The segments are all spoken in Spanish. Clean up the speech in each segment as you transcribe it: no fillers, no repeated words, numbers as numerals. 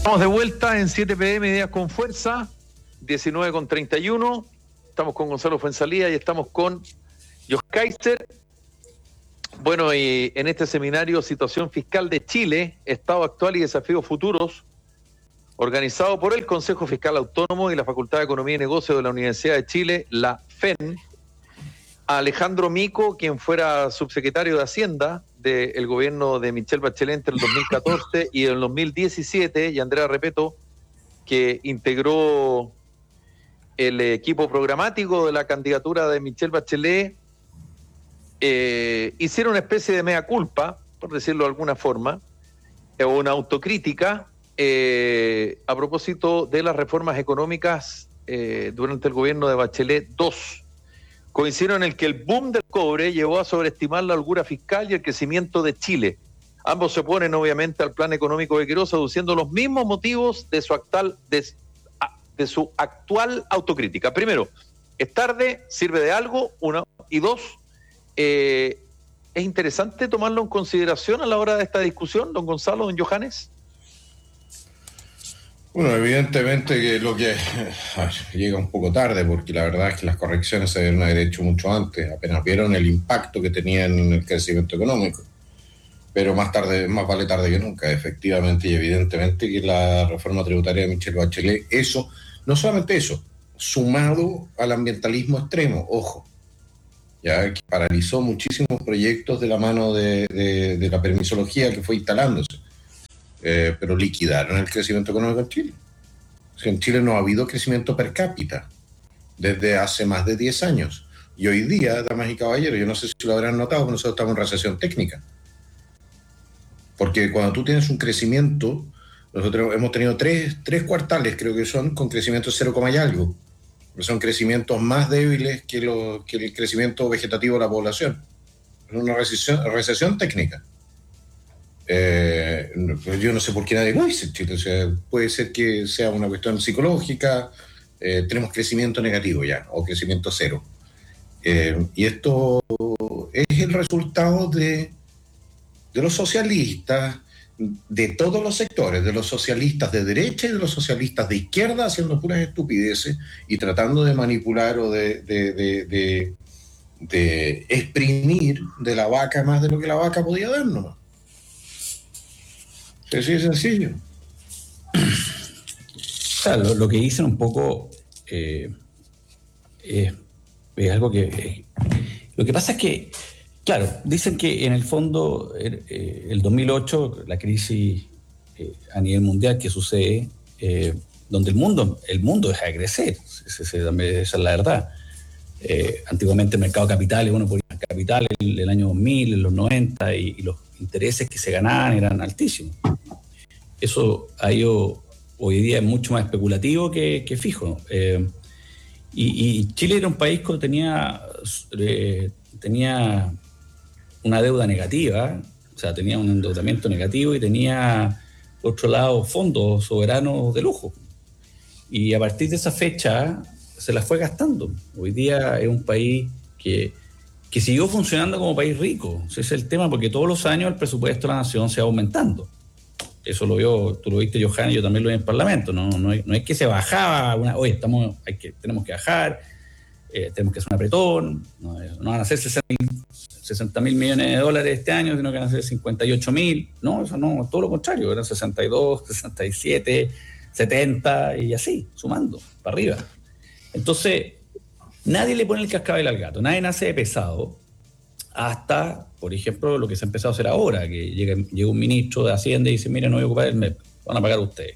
Estamos de vuelta en 7 p.m. Días con Fuerza, 19:31. Estamos con Gonzalo Fuenzalía y estamos con Josh Kaiser. Bueno, y en este seminario Situación Fiscal de Chile, Estado Actual y Desafíos Futuros, organizado por el Consejo Fiscal Autónomo y la Facultad de Economía y Negocios de la Universidad de Chile, la FEN, a Alejandro Mico, quien fuera subsecretario de Hacienda del gobierno de Michelle Bachelet entre el 2014 y el 2017, y Andrea Repeto, que integró el equipo programático de la candidatura de Michelle Bachelet, hicieron una especie de mea culpa, por decirlo de alguna forma, o una autocrítica a propósito de las reformas económicas durante el gobierno de Bachelet II. Coincidieron en el que el boom del cobre llevó a sobreestimar la holgura fiscal y el crecimiento de Chile. Ambos se oponen obviamente al plan económico de Queiroz, aduciendo los mismos motivos de su actual autocrítica. Primero, es tarde, sirve de algo, uno, y dos, es interesante tomarlo en consideración a la hora de esta discusión, don Gonzalo, don Johannes. Bueno, evidentemente que lo que llega un poco tarde, porque la verdad es que las correcciones se deben haber hecho mucho antes, apenas vieron el impacto que tenían en el crecimiento económico. Pero más vale tarde que nunca, efectivamente y evidentemente, que la reforma tributaria de Michelle Bachelet, eso, no solamente eso, sumado al ambientalismo extremo, ojo, ya que paralizó muchísimos proyectos de la mano de la permisología que fue instalándose. Pero liquidaron el crecimiento económico en Chile. O sea, en Chile no ha habido crecimiento per cápita desde hace más de 10 años. Y hoy día, damas y caballeros, yo no sé si lo habrán notado, pero nosotros estamos en recesión técnica. Porque cuando tú tienes un crecimiento, nosotros hemos tenido tres cuartales, creo que son, con crecimiento 0, y algo. Son crecimientos más débiles que el crecimiento vegetativo de la población. Es una recesión técnica. Yo no sé por qué nadie lo dice en Chile. O sea, puede ser que sea una cuestión psicológica. Tenemos crecimiento negativo ya, o crecimiento cero. Y esto es el resultado de los socialistas, de todos los sectores, de los socialistas de derecha y de los socialistas de izquierda, haciendo puras estupideces y tratando de manipular o de exprimir de la vaca más de lo que la vaca podía darnos. Así es sencillo. Claro, lo que dicen un poco es algo que... lo que pasa es que, claro, dicen que en el fondo el 2008, la crisis a nivel mundial que sucede, donde el mundo deja de crecer, esa es la verdad. Antiguamente el mercado de capitales, uno ponía capital en el año 2000, en los 90, y los intereses que se ganaban eran altísimos. Eso hoy día es mucho más especulativo que fijo. Y Chile era un país que tenía una deuda negativa, o sea, tenía un endeudamiento negativo y tenía, por otro lado, fondos soberanos de lujo. Y a partir de esa fecha se la fue gastando. Hoy día es un país que siguió funcionando como país rico. Ese es el tema, porque todos los años el presupuesto de la nación se va aumentando. Eso tú lo viste, Johannes, yo también lo vi en el Parlamento. No es que se bajaba, tenemos que bajar, tenemos que hacer un apretón, no van a ser 60 mil millones de dólares este año, sino que van a ser 58 mil. No, eso no, todo lo contrario, eran 62, 67, 70 y así, sumando para arriba. Entonces, nadie le pone el cascabel al gato, nadie nace de pesado, hasta, por ejemplo, lo que se ha empezado a hacer ahora, que llega un ministro de Hacienda y dice, mira, no voy a ocupar el MEP, van a pagar ustedes.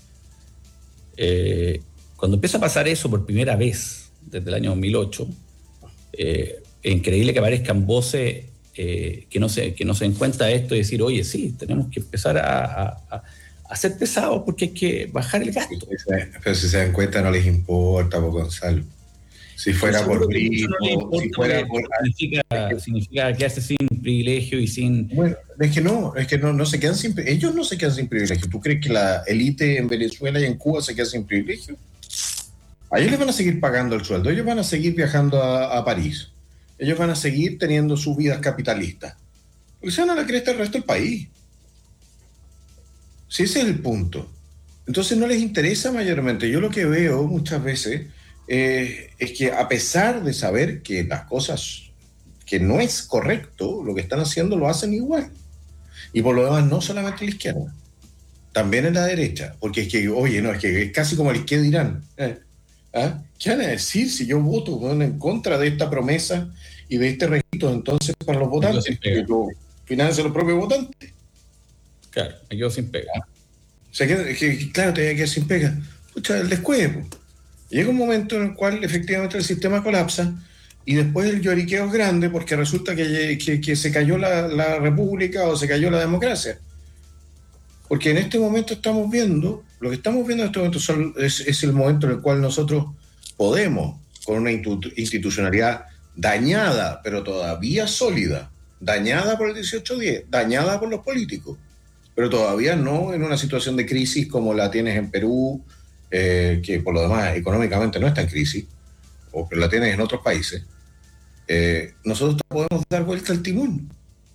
Cuando empieza a pasar eso por primera vez, desde el año 2008, es increíble que aparezcan voces que no se den cuenta de esto y decir, oye, sí, tenemos que empezar a ser pesados porque hay que bajar el gasto. Pero si se dan cuenta no les importa, Gonzalo. Si fuera por gripo, si fuera por... Significa quedarse sin privilegio y sin... Bueno, es que no se quedan sin... Ellos no se quedan sin privilegio. ¿Tú crees que la élite en Venezuela y en Cuba se queda sin privilegio? A ellos les van a seguir pagando el sueldo, ellos van a seguir viajando a París, ellos van a seguir teniendo sus vidas capitalistas. Porque se van a la cresta el resto del país. Si ese es el punto. Entonces no les interesa mayormente. Yo lo que veo muchas veces es que a pesar de saber que las cosas, que no es correcto, lo que están haciendo lo hacen igual. Y por lo demás, no solamente en la izquierda, también en la derecha. Porque es que, oye, no, es que es casi como la izquierda dirán. ¿Ah? ¿Qué van a decir si yo voto en contra de esta promesa y de este requisito entonces para los votantes? Que lo financian los propios votantes. Claro, me quedo sin pega. O sea, claro, te voy a quedar sin pega. Pucha, el descueve. Llega un momento en el cual efectivamente el sistema colapsa y después el lloriqueo es grande porque resulta que se cayó la república o se cayó la democracia. Porque en este momento estamos viendo, lo que estamos viendo en este momento es el momento en el cual nosotros podemos, con una institucionalidad dañada, pero todavía sólida, dañada por el 1810, dañada por los políticos, pero todavía no en una situación de crisis como la tienes en Perú, que por lo demás económicamente no está en crisis, o que la tienes en otros países, nosotros podemos dar vuelta al timón.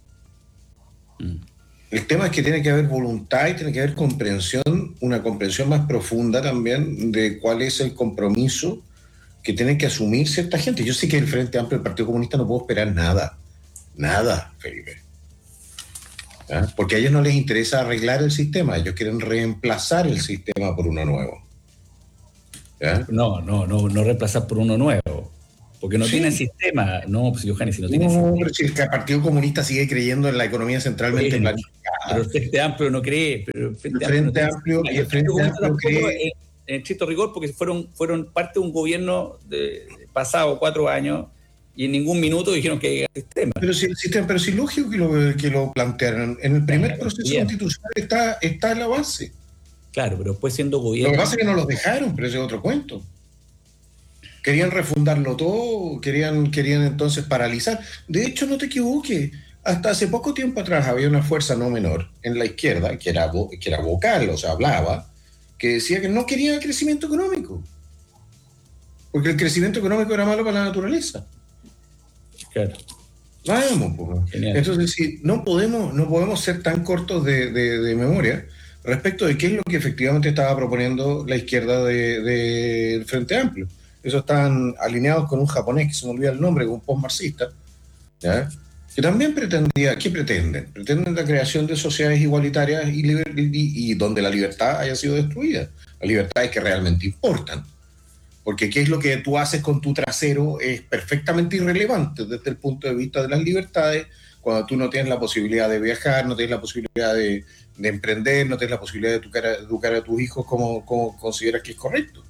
El tema es que tiene que haber voluntad y tiene que haber comprensión, una comprensión más profunda también de cuál es el compromiso que tiene que asumir cierta gente. Yo sé que el Frente Amplio del Partido Comunista no puedo esperar nada, Felipe. ¿Ah? Porque a ellos no les interesa arreglar el sistema, ellos quieren reemplazar el sistema por uno nuevo. ¿Ah? No reemplazar por uno nuevo. Porque no tienen sistema, no, pues Johanny, si no tienen sistema. Pero si el Partido Comunista sigue creyendo en la economía centralmente planificada. Pero el Frente Amplio no cree. Pero el Frente Amplio cree. En estricto rigor, porque fueron parte de un gobierno pasado 4 años y en ningún minuto dijeron que llega el sistema. Pero si lógico que lo plantearon. En el primer proceso constitucional está en la base. Claro, pero después siendo gobierno. Lo que pasa es que no los dejaron, pero ese es otro cuento. Querían refundarlo todo, querían entonces paralizar. De hecho, no te equivoques, hasta hace poco tiempo atrás había una fuerza no menor en la izquierda, que era vocal, o sea, hablaba, que decía que no quería crecimiento económico, porque el crecimiento económico era malo para la naturaleza. Claro. Vamos, pues. Entonces, sí, no podemos ser tan cortos de memoria respecto de qué es lo que efectivamente estaba proponiendo la izquierda del Frente Amplio. Eso están alineados con un japonés que se me olvida el nombre, con un post-marxista, ¿ya? Que también pretendía, ¿qué pretenden? Pretenden la creación de sociedades igualitarias y donde la libertad haya sido destruida. Las libertades que realmente importan. Porque qué es lo que tú haces con tu trasero es perfectamente irrelevante desde el punto de vista de las libertades, cuando tú no tienes la posibilidad de viajar, no tienes la posibilidad de emprender, no tienes la posibilidad de educar a tus hijos como consideras que es correcto.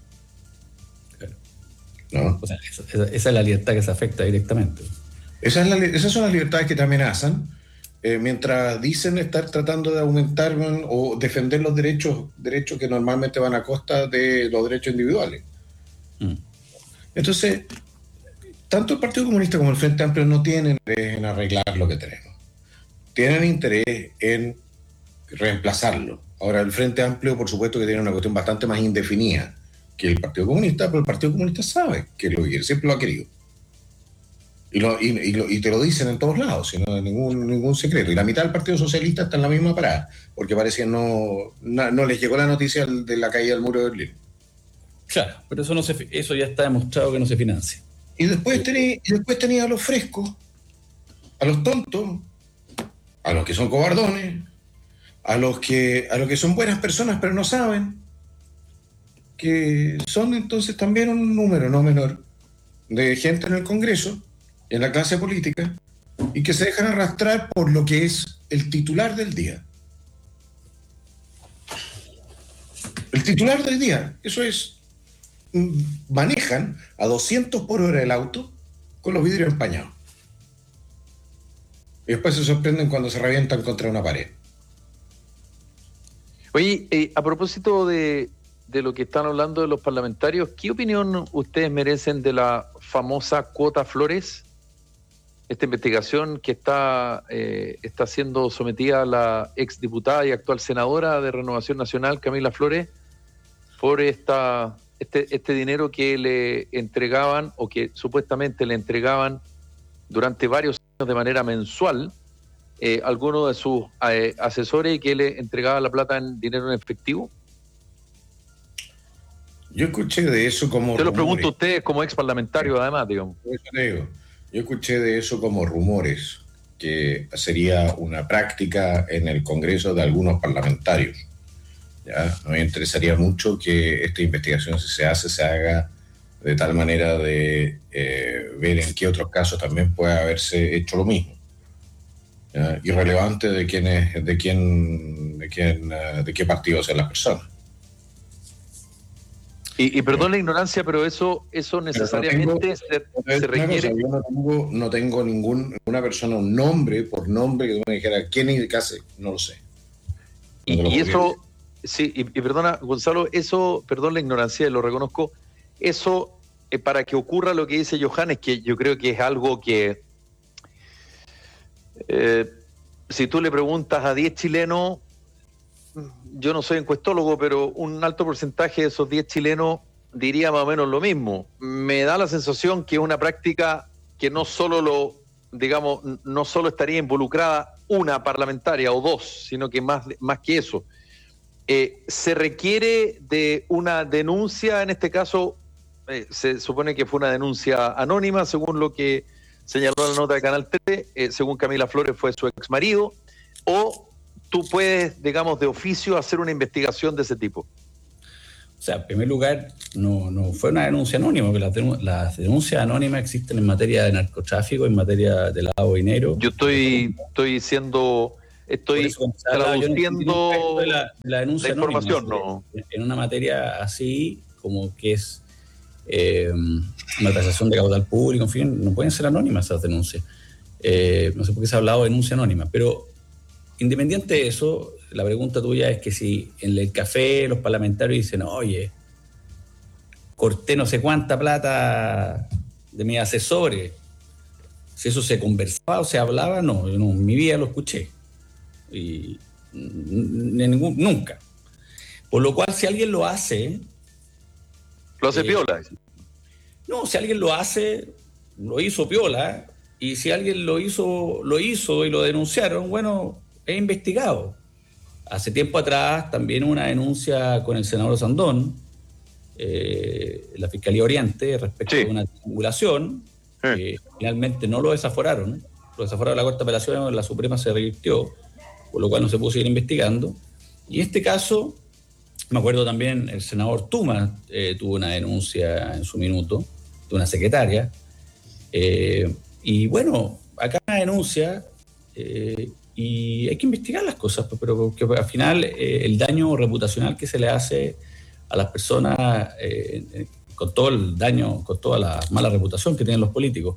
¿No? O sea, esa es la libertad que se afecta directamente. Esas son las libertades que te amenazan, mientras dicen estar tratando de aumentar o defender los derechos que normalmente van a costa de los derechos individuales. Entonces, tanto el Partido Comunista como el Frente Amplio no tienen interés en arreglar lo que tenemos. Tienen interés en reemplazarlo. Ahora, el Frente Amplio, por supuesto, que tiene una cuestión bastante más indefinida que el Partido Comunista, pero el Partido Comunista sabe que lo quiere, siempre lo ha querido. Y te lo dicen en todos lados, sin ningún secreto. Y la mitad del Partido Socialista está en la misma parada, porque parece que no les llegó la noticia de la caída del muro de Berlín. Claro, pero eso ya está demostrado que no se financia. Y después tenía a los frescos, a los tontos, a los que son cobardones, a los que son buenas personas pero no saben, que son entonces también un número no menor de gente en el Congreso, en la clase política, y que se dejan arrastrar por lo que es el titular del día. El titular del día, eso es, manejan a 200 por hora el auto con los vidrios empañados. Y después se sorprenden cuando se revientan contra una pared. Oye, a propósito de lo que están hablando de los parlamentarios, ¿qué opinión ustedes merecen de la famosa cuota Flores? Esta investigación que está siendo sometida a la exdiputada y actual senadora de Renovación Nacional, Camila Flores, por este dinero que le entregaban o que supuestamente le entregaban durante varios años de manera mensual algunos de sus asesores, y que le entregaba la plata en dinero en efectivo. Yo escuché de eso como Te lo rumores. pregunto a ustedes como ex parlamentario, además, digamos. Por eso te digo, yo escuché de eso como rumores, que sería una práctica en el Congreso de algunos parlamentarios. ¿Ya? Me interesaría mucho que esta investigación, si se hace, se haga de tal manera de ver en qué otros casos también puede haberse hecho lo mismo. ¿Ya? Irrelevante de qué partido sean las personas. Y perdón la ignorancia, pero eso necesariamente se requiere. Yo no tengo ninguna persona, un nombre por nombre que tú me dijeras quién es el que hace, no lo sé. No Y eso, sí, y perdona, Gonzalo, eso, perdón la ignorancia, lo reconozco, eso para que ocurra lo que dice Johannes, que yo creo que es algo que, si tú le preguntas a 10 chilenos, yo no soy encuestólogo, pero un alto porcentaje de esos 10 chilenos diría más o menos lo mismo. Me da la sensación que es una práctica que no solo no solo estaría involucrada una parlamentaria o dos, sino que más que eso. Se requiere de una denuncia, en este caso se supone que fue una denuncia anónima, según lo que señaló la nota de Canal 3, según Camila Flores fue su ex marido, o tú puedes, digamos, de oficio hacer una investigación de ese tipo. O sea, en primer lugar, no fue una denuncia anónima, porque las denuncias anónimas existen en materia de narcotráfico, en materia de lavado de dinero. Yo estoy traduciendo la denuncia la información, anónima, ¿no? En una materia así, como que es una tasación de caudal público, en fin, no pueden ser anónimas esas denuncias. No sé por qué se ha hablado de denuncia anónima, pero independiente de eso, la pregunta tuya es que si en el café los parlamentarios dicen, oye, corté no sé cuánta plata de mis asesores, si eso se conversaba o se hablaba, no, yo en mi vida lo escuché. Y nunca. Por lo cual, si alguien lo hace... Lo hace piola. No, si alguien lo hace, lo hizo piola, y si alguien lo hizo y lo denunciaron, bueno, es investigado. Hace tiempo atrás también una denuncia con el senador Sandón, la Fiscalía Oriente, respecto de una triangulación, que finalmente no lo desaforaron de la Corte de Apelaciones, la Suprema se revirtió, por lo cual no se pudo seguir investigando. Y en este caso, me acuerdo también, el senador Tuma tuvo una denuncia en su minuto, de una secretaria, y bueno, acá una denuncia, y hay que investigar las cosas, pero que al final el daño reputacional que se le hace a las personas, con todo el daño, con toda la mala reputación que tienen los políticos,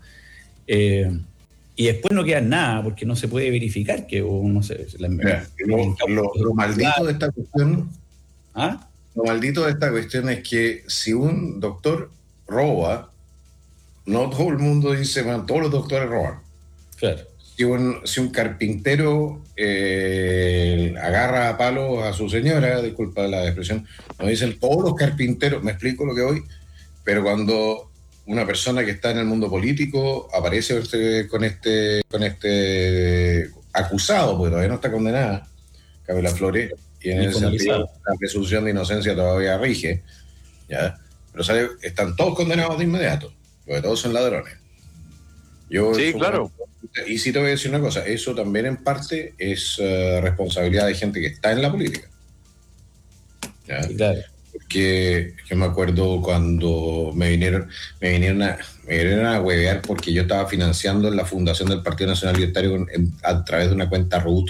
y después no queda nada porque no se puede verificar que no sé, lo maldito de esta cuestión. ¿Ah? Lo maldito de esta cuestión es que si un doctor roba, no todo el mundo dice, man, todos los doctores roban. Claro. Si un carpintero agarra a palos a su señora, disculpa la expresión, no dicen todos los carpinteros, me explico lo que voy, pero cuando una persona que está en el mundo político aparece con este acusado, porque todavía no está condenada, Camila Flores, y en ese sentido la presunción de inocencia todavía rige, ¿ya? Pero están todos condenados de inmediato, porque todos son ladrones. Sí, claro. Y sí te voy a decir una cosa, eso también en parte es responsabilidad de gente que está en la política. ¿Ya? Sí, claro. Porque yo me acuerdo cuando me vinieron a huevear porque yo estaba financiando la fundación del Partido Nacional Libertario a través de una cuenta RUT.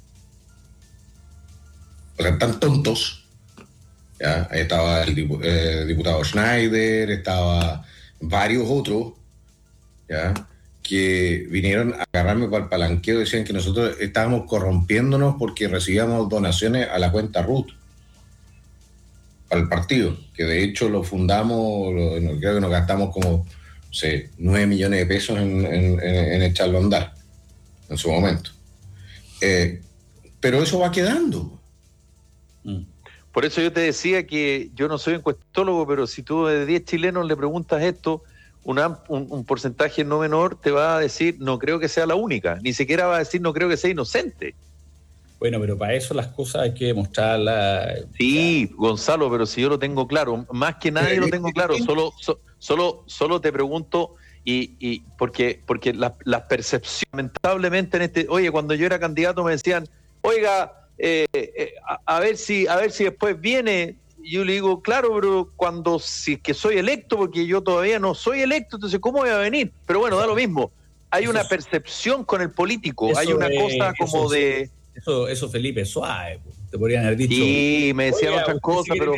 O sea, tan tontos. ¿Ya? Ahí estaba el diputado Schneider, estaba varios otros, ¿ya? Que vinieron a agarrarme para el palanqueo, decían que nosotros estábamos corrompiéndonos porque recibíamos donaciones a la cuenta RUT para el partido, que de hecho lo fundamos, creo que nos gastamos como, no sé, 9 millones de pesos en echarlo a andar en su momento. Pero eso va quedando. Por eso yo te decía que yo no soy encuestólogo, pero si tú de 10 chilenos le preguntas esto, un porcentaje no menor te va a decir, no creo que sea la única, ni siquiera va a decir, no creo que sea inocente. Bueno, pero para eso las cosas hay que demostrarlas. Sí, o sea, Gonzalo, pero si yo lo tengo claro, más que nadie lo tengo claro, solo te pregunto, y porque las percepciones, lamentablemente oye, cuando yo era candidato me decían, oiga, a ver si después viene. Yo le digo, claro, pero si es que soy electo, porque yo todavía no soy electo, entonces ¿cómo voy a venir? Pero bueno, da lo mismo. Hay una percepción con el político, hay una cosa como de... Eso Felipe, suave. Te podrían haber dicho... Sí, me decían otras cosas, pero...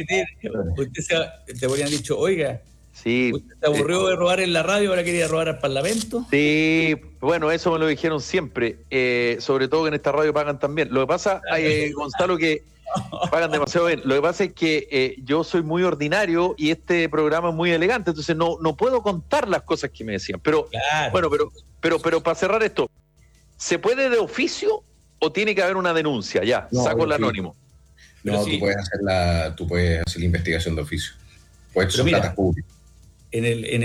Te podrían haber dicho, oiga, sí, ¿usted se aburrió de robar en la radio, ahora quería robar al Parlamento? Sí, bueno, eso me lo dijeron siempre, sobre todo que en esta radio pagan también. Lo que pasa, Gonzalo, que pagan demasiado bien. Lo que pasa es que yo soy muy ordinario y este programa es muy elegante, entonces no puedo contar las cosas que me decían. Pero claro. Bueno, pero para cerrar esto, ¿se puede de oficio o tiene que haber una denuncia? Ya, no, saco el anónimo. No, sí. tú puedes hacer la investigación de oficio. Pues son datos públicos. En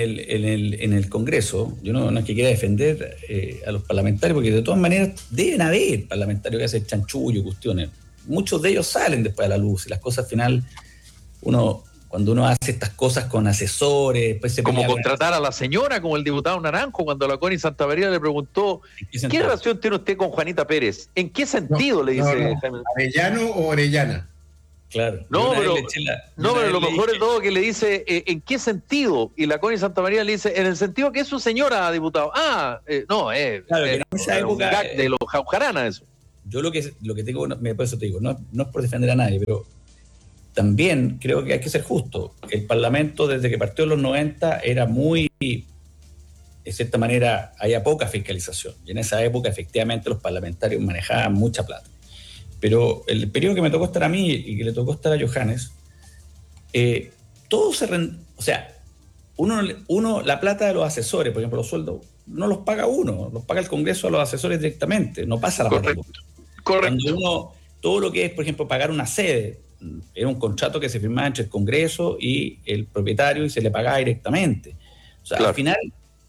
el Congreso, yo no es que quiera defender a los parlamentarios, porque de todas maneras deben haber parlamentarios que hacen chanchullo, cuestiones. Muchos de ellos salen después a la luz y las cosas al final, cuando uno hace estas cosas con asesores, después se como contratar a la señora, como el diputado Naranjo, cuando la Connie Santamaría le preguntó, ¿qué relación tiene usted con Juanita Pérez? ¿En qué sentido le dice? ¿Arellano o Orellana? Claro. Pero lo mejor es todo que le dice, ¿en qué sentido? Y la Connie Santamaría le dice, en el sentido que es su señora, diputado. Claro, que en esa época, un gag de los Jaujarana, eso. Yo lo que tengo, por eso te digo, no es por defender a nadie, pero también creo que hay que ser justo. El Parlamento, desde que partió en los 90, era muy, de cierta manera, había poca fiscalización. Y en esa época, efectivamente, los parlamentarios manejaban mucha plata. Pero el periodo que me tocó estar a mí y que le tocó estar a Johannes, todo o sea, uno, la plata de los asesores, por ejemplo, los sueldos, no los paga uno, los paga el Congreso a los asesores directamente, no pasa la plata. Correcto. Cuando todo lo que es, por ejemplo, pagar una sede, era un contrato que se firmaba entre el Congreso y el propietario y se le pagaba directamente. O sea, claro, al final,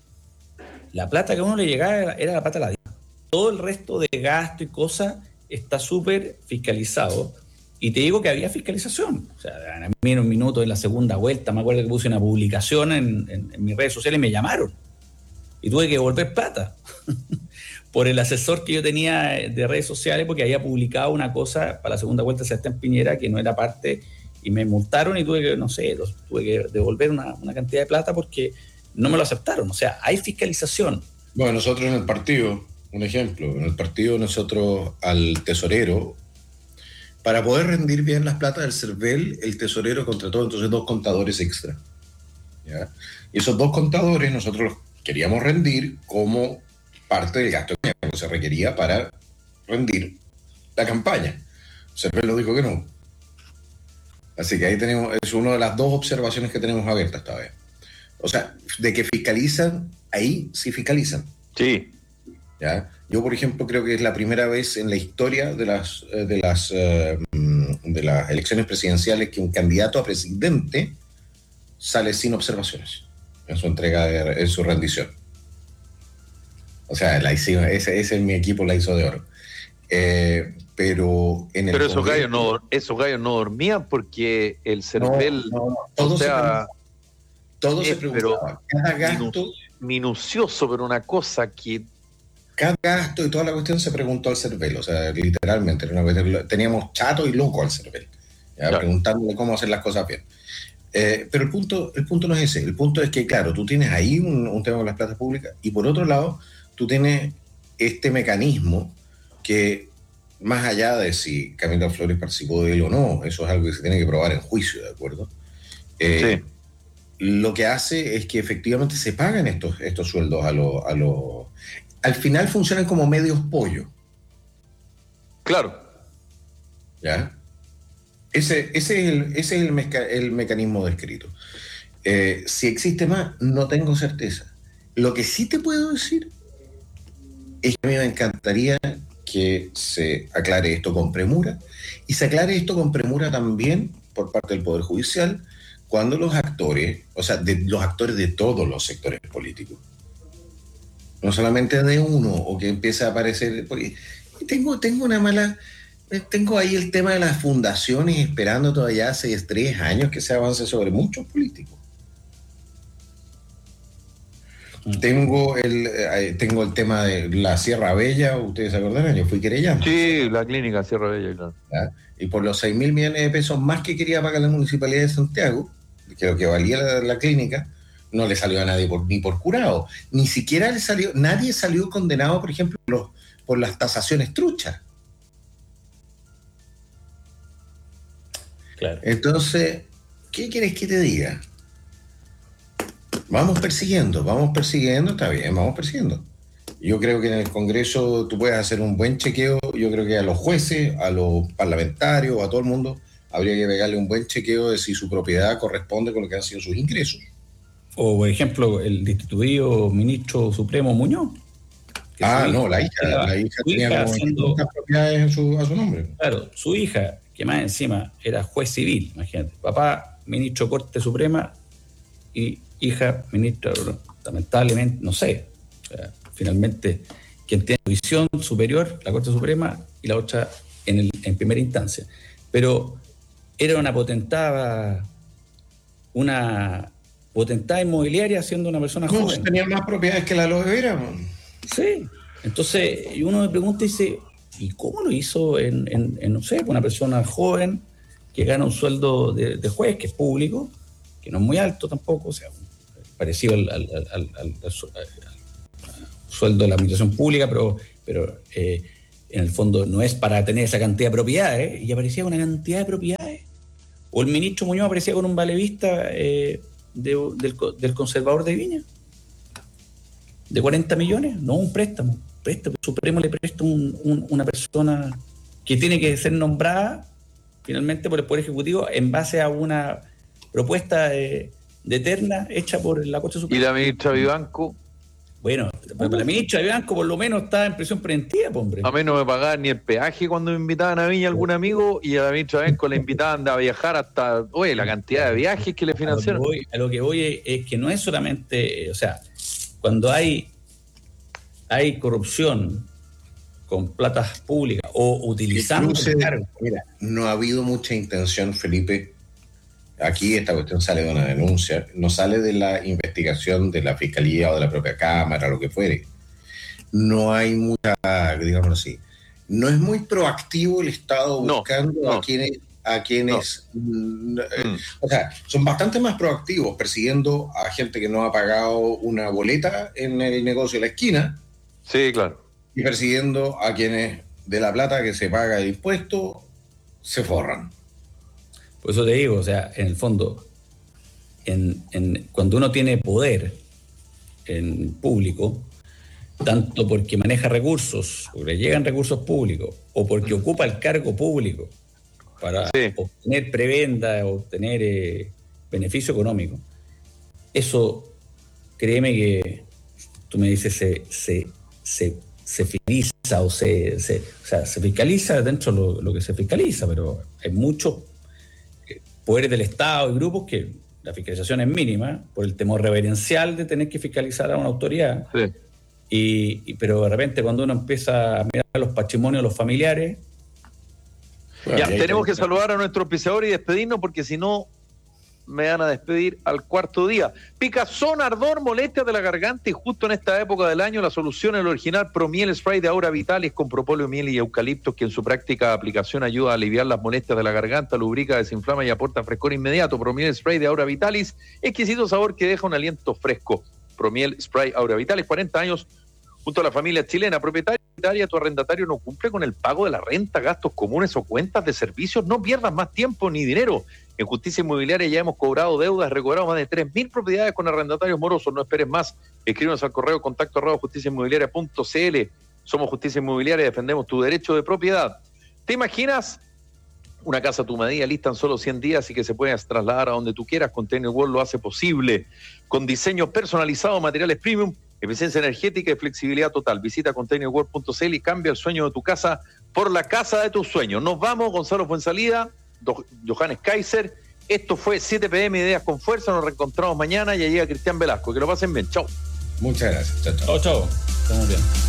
la plata que a uno le llegaba era la plata de la DIA. Todo el resto de gasto y cosas está súper fiscalizado. Y te digo que había fiscalización. O sea, a mí en un minuto en la segunda vuelta, me acuerdo que puse una publicación en mis redes sociales y me llamaron. Y tuve que devolver plata por el asesor que yo tenía de redes sociales, porque había publicado una cosa para la segunda vuelta de Sebastián Piñera que no era parte, y me multaron y tuve que devolver una cantidad de plata porque no me lo aceptaron. O sea, hay fiscalización. Bueno, nosotros en el partido, un ejemplo, en el partido nosotros al tesorero, para poder rendir bien las plata del CERVEL, el tesorero contrató entonces 2 contadores extra, ¿ya? Y esos 2 contadores nosotros los queríamos rendir como parte del gasto que se requería para rendir la campaña. CERVEL nos dijo que no. Así que ahí tenemos, es una de las 2 observaciones que tenemos abiertas esta vez. O sea, de que fiscalizan, ahí sí fiscalizan. Sí. ¿Ya? Yo, por ejemplo, creo que es la primera vez en la historia de las elecciones presidenciales que un candidato a presidente sale sin observaciones en su entrega, en su rendición. O sea, ese en mi equipo la hizo de oro. Pero en el pero esos gallos no dormían porque el CERVEL, todo se preguntaba. Cada gasto minucioso, pero una cosa que cada gasto y toda la cuestión se preguntó al CERVEL, o sea, literalmente, teníamos chato y loco al CERVEL, claro, preguntándole cómo hacer las cosas bien. Pero el punto no es ese, el punto es que, claro, tú tienes ahí un tema con las plazas públicas y por otro lado, tú tienes este mecanismo que, más allá de si Camila Flores participó de él o no, eso es algo que se tiene que probar en juicio, ¿de acuerdo? Sí. Lo que hace es que efectivamente se pagan estos sueldos a los al final funcionan como medios pollo. Claro. ¿Ya? Ese es el mecanismo descrito. Si existe más, no tengo certeza. Lo que sí te puedo decir es que a mí me encantaría que se aclare esto con premura, y se aclare esto con premura también por parte del Poder Judicial, cuando los actores, o sea, los actores de todos los sectores políticos, no solamente de uno, o que empieza a aparecer. Tengo una mala Tengo ahí el tema de las fundaciones esperando todavía hace 3 años que se avance sobre muchos políticos. Tengo el tema de la Sierra Bella, ustedes se acordarán, yo fui querellante. Sí, la clínica Sierra Bella, claro. ¿Ya? Y por los 6.000 millones de pesos más que quería pagar la Municipalidad de Santiago, que lo que valía la clínica, no le salió a nadie ni por curado. Ni siquiera nadie salió condenado, por ejemplo, por las tasaciones truchas. Claro. Entonces, ¿qué quieres que te diga? Vamos persiguiendo, está bien, vamos persiguiendo. Yo creo que en el Congreso tú puedes hacer un buen chequeo. Yo creo que a los jueces, a los parlamentarios, a todo el mundo, habría que pegarle un buen chequeo de si su propiedad corresponde con lo que han sido sus ingresos. O, por ejemplo, el destituido ministro supremo Muñoz. No, la hija tenía como propiedades a su nombre. Claro, su hija, que más encima era juez civil, imagínate. Papá, ministro de Corte Suprema, y hija, ministra, lamentablemente, no sé. O sea, finalmente, quien tiene visión superior, la Corte Suprema, y la otra en primera instancia. Pero era una potentada inmobiliaria siendo una persona joven. Tenía más propiedades que la aloe vera. Sí. Entonces, uno me pregunta y dice, ¿y cómo lo hizo no sé, una persona joven que gana un sueldo de juez, que es público, que no es muy alto tampoco, o sea, parecido al sueldo de la administración pública, pero en el fondo no es para tener esa cantidad de propiedades, y aparecía con una cantidad de propiedades. O el ministro Muñoz aparecía con un valevista del conservador de Viña, de 40 millones, no un préstamo. El Supremo le presta una persona que tiene que ser nombrada finalmente por el Poder Ejecutivo en base a una propuesta de terna hecha por la Corte Suprema. ¿Y la ministra Vivanco? Bueno, la ministra Vivanco por lo menos estaba en prisión preventiva, hombre. A mí no me pagaban ni el peaje cuando me invitaban a Viña algún amigo, y a la ministra Vivanco le invitaban a viajar hasta, la cantidad de viajes que le financiaron. A lo que voy es que no es solamente, o sea, cuando hay corrupción con platas públicas o utilizando... Mira, no ha habido mucha intención, Felipe. Aquí esta cuestión sale de una denuncia, no sale de la investigación de la Fiscalía o de la propia Cámara, lo que fuere. No hay mucha, digámoslo así, no es muy proactivo el Estado buscando a quienes o sea, son bastante más proactivos persiguiendo a gente que no ha pagado una boleta en el negocio de la esquina. Sí, claro. Y persiguiendo a quienes de la plata que se paga de impuesto se forran. Por eso te digo, o sea, en el fondo, cuando uno tiene poder en público, tanto porque maneja recursos, porque llegan recursos públicos, o porque ocupa el cargo público para obtener prebenda, obtener beneficio económico, eso, créeme que tú me dices, se fiscaliza o se fiscaliza dentro de lo que se fiscaliza, pero hay muchos poderes del Estado y grupos que la fiscalización es mínima por el temor reverencial de tener que fiscalizar a una autoridad. Sí. Pero de repente cuando uno empieza a mirar los patrimonios de los familiares... Ya, tenemos que saludar a nuestro auspiciador y despedirnos, porque si no me van a despedir al cuarto día. Picazón, ardor, molestias de la garganta, y justo en esta época del año la solución es el original Promiel Spray de Aura Vitalis con propóleo, miel y eucaliptos, que en su práctica aplicación ayuda a aliviar las molestias de la garganta, lubrica, desinflama y aporta frescor inmediato. Promiel Spray de Aura Vitalis, exquisito sabor que deja un aliento fresco. Promiel Spray Aura Vitalis, 40 años junto a la familia chilena. Propietaria, tu arrendatario no cumple con el pago de la renta, gastos comunes o cuentas de servicios. No pierdas más tiempo ni dinero. En Justicia Inmobiliaria ya hemos cobrado deudas, recobrado más de 3.000 propiedades con arrendatarios morosos. No esperes más. Escríbenos al correo contacto@justiciainmobiliaria.cl. Somos Justicia Inmobiliaria y defendemos tu derecho de propiedad. ¿Te imaginas una casa a tu medida, lista en solo 100 días y que se pueda trasladar a donde tú quieras? Container World lo hace posible. Con diseño personalizado, materiales premium, eficiencia energética y flexibilidad total. Visita containerworld.cl y cambia el sueño de tu casa por la casa de tus sueños. Nos vamos, Gonzalo Fuenzalida, Johannes Kaiser. Esto fue 7 p.m. Ideas con Fuerza. Nos reencontramos mañana. Ya llega Cristian Velasco. Que lo pasen bien. Chao. Muchas gracias. Chao. Chao. Estamos bien.